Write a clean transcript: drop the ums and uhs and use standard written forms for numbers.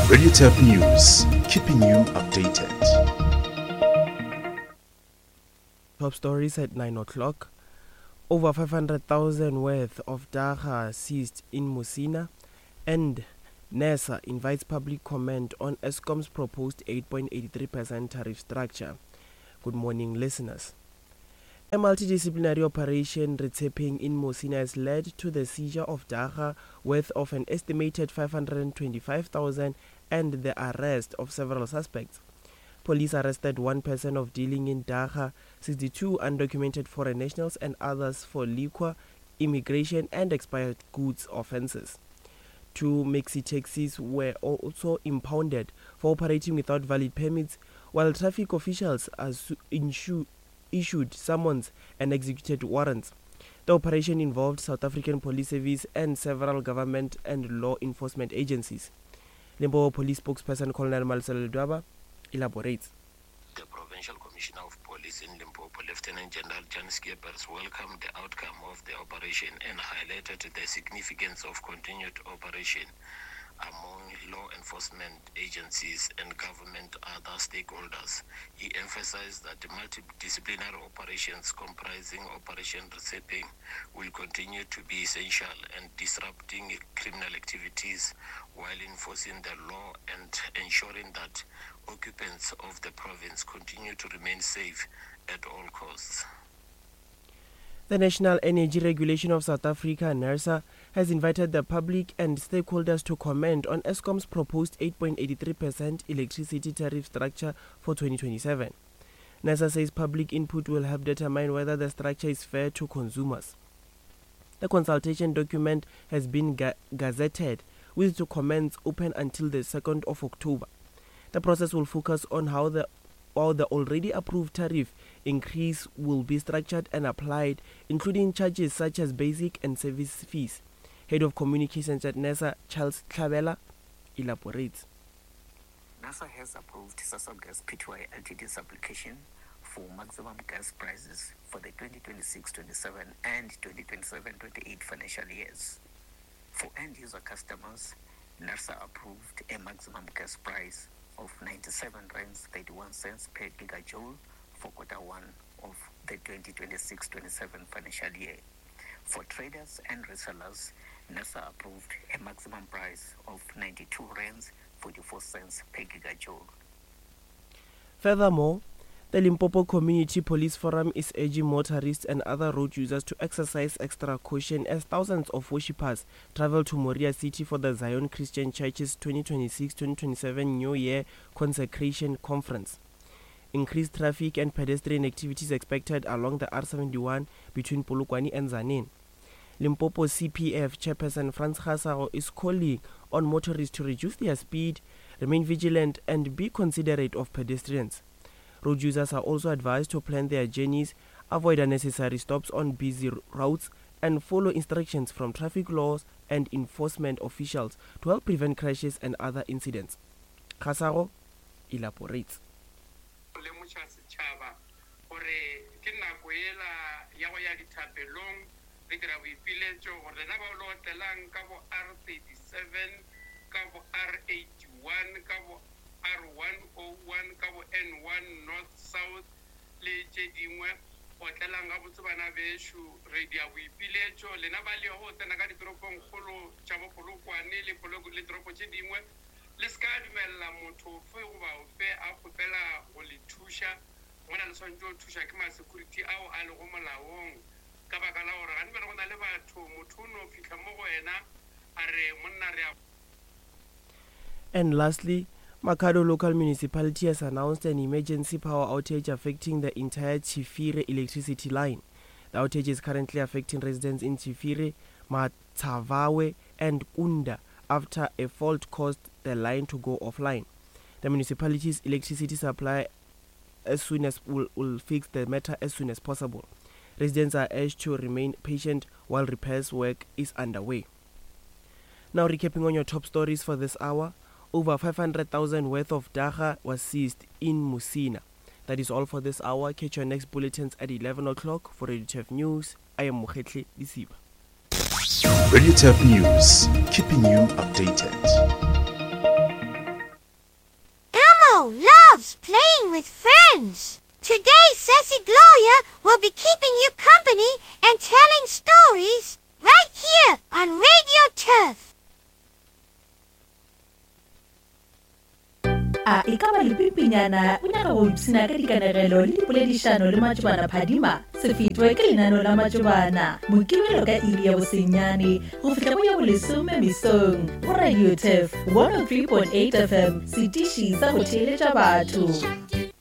Radio Tap News, keeping you updated. Top stories at 9 o'clock. Over 500,000 worth of dagga seized in Musina, and NERSA invites public comment on Eskom's proposed 8.83% tariff structure. Good morning, listeners. A multidisciplinary operation Retsepeng in Musina has led to the seizure of dagga worth of an estimated 525,000 and the arrest of several suspects. Police arrested one person of dealing in dagga, 62 undocumented foreign nationals and others for liquor, immigration and expired goods offences. 2 maxi taxis were also impounded for operating without valid permits, while traffic officials issued summons and executed warrants. The operation involved South African Police Service and several government and law enforcement agencies. Limpopo Police spokesperson Colonel Marcel Dwaba elaborates. The Provincial Commissioner of Police in Limpopo, Lieutenant General Jan Skeepers, welcomed the outcome of the operation and highlighted the significance of continued operation among law enforcement agencies and government other stakeholders. He emphasized that the multidisciplinary operations comprising Operation Retsepeng will continue to be essential in disrupting criminal activities while enforcing the law and ensuring that occupants of the province continue to remain safe at all costs. The National Energy Regulation of South Africa, NERSA, has invited the public and stakeholders to comment on Eskom's proposed 8.83% electricity tariff structure for 2027. NERSA says public input will help determine whether the structure is fair to consumers. The consultation document has been gazetted, with the comments open until the 2nd of October. The process will focus on how the already approved tariff increase will be structured and applied, including charges such as basic and service fees. Head of Communications at NERSA, Charles Tlhabela, elaborates. NERSA has approved Sasol Gas Pty Ltd's application for maximum gas prices for the 2026-27 and 2027-28 financial years. For end-user customers, NERSA approved a maximum gas price of 97 rands 31 cents per gigajoule for Q1 of the 2026-27 financial year. For traders and resellers, NERSA approved a maximum price of 92 rands 44 cents per gigajoule. Furthermore, the Limpopo Community Police Forum is urging motorists and other road users to exercise extra caution as thousands of worshippers travel to Moriah City for the Zion Christian Church's 2026-2027 New Year Consecration Conference. Increased traffic and pedestrian activities expected along the R71 between Polokwane and Tzaneen. Limpopo CPF chairperson Franz Kgasago is calling on motorists to reduce their speed, remain vigilant and be considerate of pedestrians. Road users are also advised to plan their journeys, avoid unnecessary stops on busy routes, and follow instructions from traffic laws and enforcement officials to help prevent crashes and other incidents. Kgasago elaborates. R101 kabo N1 north south le tše dingwe go tlelang ga botse bana beshu radio boipiletšo lena ba le go tsena ka ditoropong kgolo tša Polokwane le toropo tše dingwe le ska dumella motho fe goba ofe a kgopela go le thuša gona le swantse go thuša ke ma-security ao a le go molaong ka baka la gore gane bena go na le batho motho o no fitlha mo go wena a re monna re a. And lastly, Makhado local municipality has announced an emergency power outage affecting the entire Chifire electricity line. The outage is currently affecting residents in Chifire, Matsavawe and Kunda after a fault caused the line to go offline. The municipality's electricity supply will fix the matter as soon as possible. Residents are urged to remain patient while repairs work is underway. Now recapping on your top stories for this hour. Over 500,000 worth of dagga was seized in Musina. That is all for this hour. Catch your next bulletins at 11 o'clock for Radio Tap News. I am Mokhetle Disiba. Radio Tap News, keeping you updated. will be keeping you company and telling stories right here on Radio Turf. Ikaba lepimpinyana o nyaka go ipsina ka dikanegelo le dipoledišano le matšobana phadima se fetwe ke lenano la matšobana mokibelo ka iri ya bosenyane go fihla go ya bolesome mesong go Radio Turf 103.8 FM setiši sa go theeletša batho.